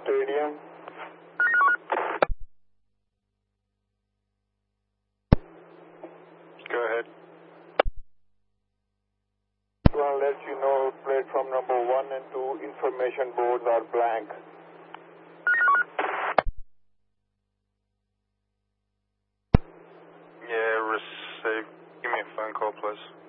Stadium. Go ahead. I'll let you know platform number 1 and 2 information boards are blank. Yeah, receive. Give me a phone call, please.